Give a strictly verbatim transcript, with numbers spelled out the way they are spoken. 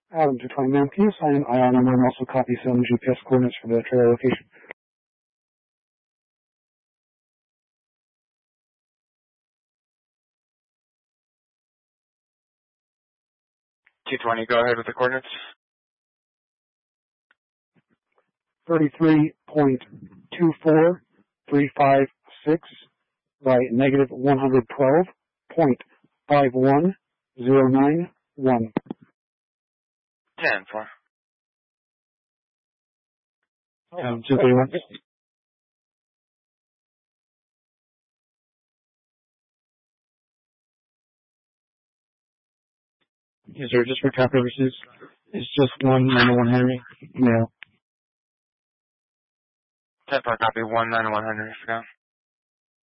Adam two twenty-nine, can you assign I R number and also copy some G P S coordinates for the trailer location? two twenty, go ahead with the coordinates. thirty-three point two four three five six by negative one hundred twelve point five one zero nine one. ten four. Um, two thirty-one. Yes, sir. Just for copy purposes, it's just one nine oh one Henry. Mail. ten four, copy one nine one Henry.